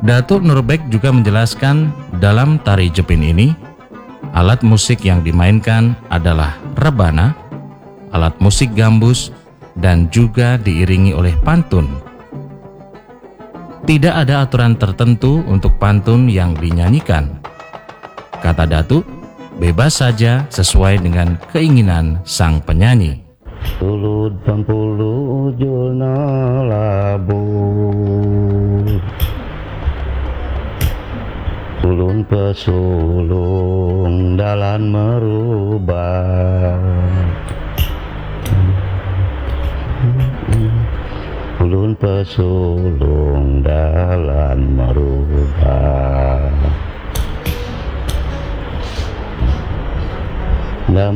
Datuk Nurbek juga menjelaskan dalam tari Jepin ini, alat musik yang dimainkan adalah rebana, alat musik gambus, dan juga diiringi oleh pantun. Tidak ada aturan tertentu untuk pantun yang dinyanyikan. Kata Datuk, bebas saja sesuai dengan keinginan sang penyanyi. Tulud pampulu ujulna labu, ulun pesulung dalan merubah, ulun pesulung dalan merubah.